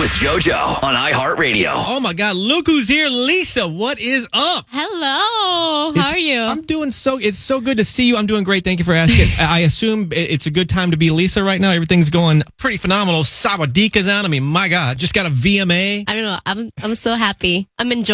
with JoJo on iHeartRadio. Oh my God, look who's here. Lisa, what is up? Hello. How are you? I'm doing it's so good to see you. I'm doing great. Thank you for asking. I assume it's a good time to be Lisa right now. Everything's going pretty phenomenal. Sawadika's on. I mean, my God, just got a VMA. I don't know. I'm so happy. I'm enjoying